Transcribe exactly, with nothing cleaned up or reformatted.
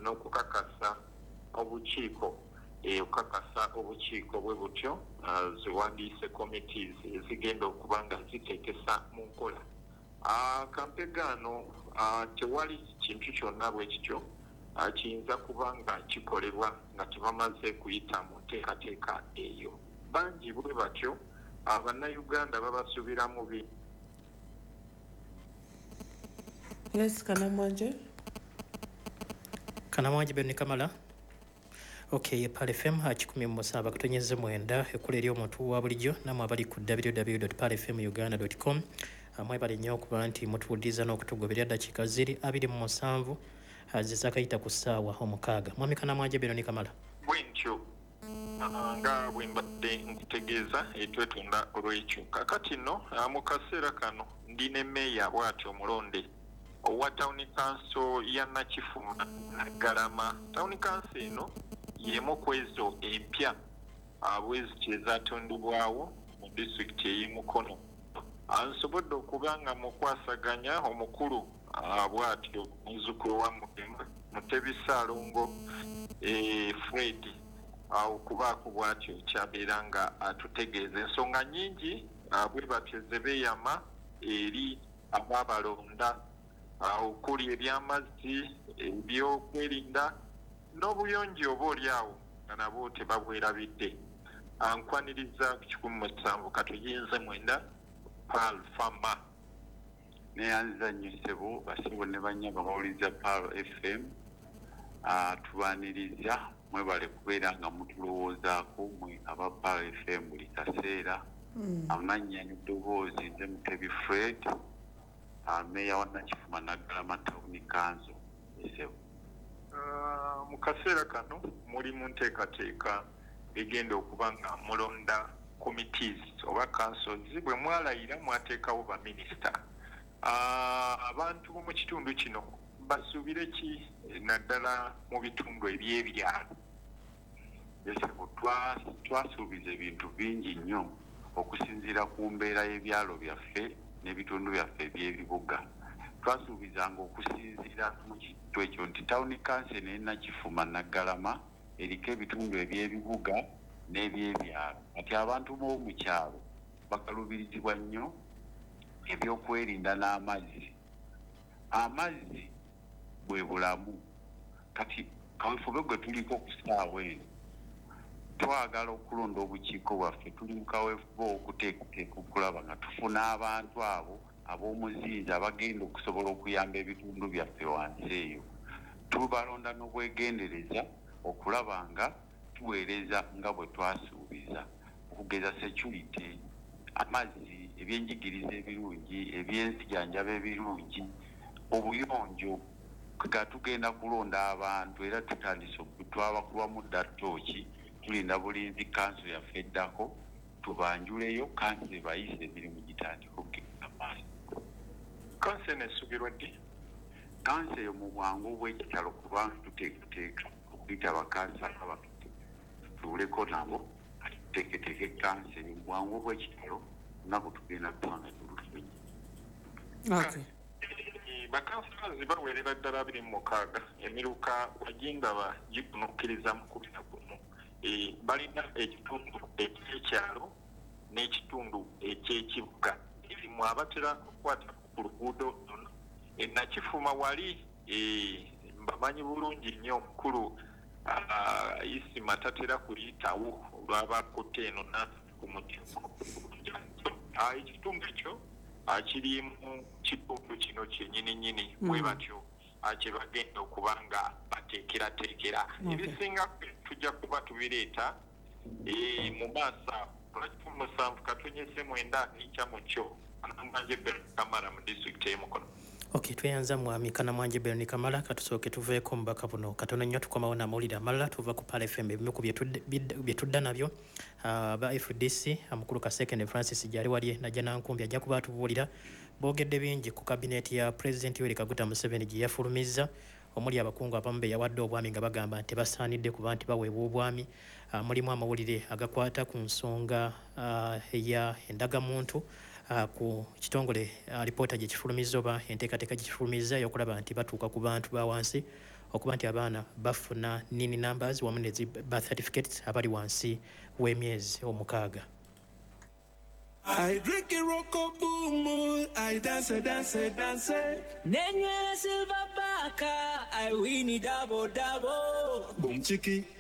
n'okukakasa obukiiko okukakasa obukiiko bwe butyo ziwandiise committees ezigenda okuba nga zitekesa mu nkola kampegaano tewali kintu kyonna bwe kityo kiyinza kuba nga kikolebwa nga tebamaze kuyita mu nteekateeka eyo bangi bwe batyo abannayuganda babasubiramu bi Yes, Kanamwanje. Kanamwanje Bernie Kamala. Okay, Pal F M hakikumi mu musanvu akatonyeze mwenda ekkula eri omuntu wa bulijjo namwe abali ku w w w dot pal f m uganda dot com amwe bali nnyo okuba nti mutuwuliriza n'okutugoberera ddakiika ziri abiri mu musanvu zizakayita ku ssaawa omukaaga. Mwami Kanamwanje Bernie Kamala. Bwentyo nga bwe mbadde nkutegeeza etwetunda olw'ekyo kakati nno mu kaseera kano ndina emmeeya bw'atyo omulonde owa tawuni kanso ya Nakifuma Naggalama. Tawuni kanso eno yemu ku ezo empya bwezi kyezatondebwawo mu disitulikiti ey'e Mukono. Nsobodde okuba nga mukwasaganya omukulu bw'atyo muzzukulu wa Mugema Mutebi Ssaalongo Fred okubaako bw'atyo kyabeera nga atutegeeza ensonga nnyingi bwe batyo ze beeyama eri abaabalonda okuli ebyamazzi ebyokwerinda n'obuyonjo oba oliawo nga nabo tebabwerabidde. Nkwaniriza ku kikumi mu kisanvu katuyinze mwenda Pal Fama neyanziza nnyo ssebo basibo ne bannya bawuliza Pal F M tubaniriza mwebale kubeera nga mutulowoozaako mwe aba Pal F M buli kaseera. Amannya n'eddoboozi nze Mutebi Fred meeya wa Nakifuma Naggalama Tawuni Kanso ssebo. Mu kaseera kano muli mu nteekateeka egenda okuba nga mulonda committees oba councils bwe mwalayira mwateekawo baminisita. Abantu mu kitundu kino basuubire ki naddala mu bitundu eby'ebyalo? Twasuubiza ebintu bingi nnyo okusinziira ku mbeera y'ebyalo byaffe n'ebitundu byaffe eby'ebibuga. Twasuubizanga okusinziira mu kintu ekyo nti tawuni kanso ne Nakifuma Naggalama eriko ebitundu eby'ebibuga n'eby'ebyalo. Kati abantu b'omu kyalo bakaluubirizibwa nnyo ebyokwerinda n'amazzi. Amazzi bwe bulamu. Kati kaweefube gwe tuliko ku ssaawa eno twagala okulonda obukiiko bwaffe tuli mu kaweefube okuteekateeka okulaba nga tufuna abantu abo ab'omuzinzi abagenda okusobola okuyamba ebitundu byaffe wansi eyo. Tubalonda n'obwegendereza okulaba nga tuweereza nga bwe twasuubiza okugeza security, amazzi, ebyenjigiriza ebirungi, ebyenzijanjaba ebirungi, obuyonjo nga tugenda kulonda abantu era tutandise okutwaba kubamu dda ttooki tulinda bulinzi kanso yaffe eddako tubanjuleyo kanso ebayise emirimu gitandika okugenda maaso. Kanso eno esubirwa ddi? Kanso eyo mu bwangu bw'ekitalo kubanga tuteekateeka okuyita bakansala abafite tutuuleko nabo tuteeketeeka kanso eyo mu bwangu bw'ekitalo nabo tugenda kutwanga tulufunye. Okay. Bakansalazi baweerera ddala abiri mu mukaaga emiruka wagingaba gikunukkiriza mu kumi na gumu. Balina ekitundu eky'ekyalo n'ekitundu eky'ekibuga. Irimu abatera okukwata ku luguudo luno. Nakifuma wali mbamanyi bulungi nnyo omukulu Isima tatera kuliyitawo olw'abakutte eno ku mutima. Ekitundu ekyo kiri mu kitundu kino kyennyini nnyini bwe batyo kye bagenda okuba nga bateekerateekera. Ebisinga tujja kuba tubireeta mu maaso lwakifumi musanvu katonyese mwenda nkya mu kyo Kanamwanje Bernie Kamala mu disitulikiti y'e Mukono. Okay, tweyanza mwami Kanamwanje Bernie Kamala katusooke tuveeko mubaka buno katono nnyo tukomawo n'amawulire amalala tuva ku Pal F M ebimu ku bye tudda nabyo. Ba F D C amukulu Kasekende Francis gyali wali najja nankumbi ajja kuba atubuulira boogedde bingi ku kabineeti ya President Yoweri Kaguta Museveni gye yafulumizza omuli abakungu abamu be yawadde obwami nga bagamba nti basaanidde kuba nti baweebwa obwami. Mulimu amawulire agakwata ku nsonga eya endagamuntu ku kitongole alipoota gye kifulumizza oba enteekateeka gye kifulumizza y'okulaba nti batuuka ku bantu ba wansi okuba nti abaana bafuna nini numbers wamu ne zi birth certificates abali wansi w'emyezi omukaaga. I drink a rocko boom, I dance, dance, dance. Nenye silver baka, I win it double double. Boom chiki.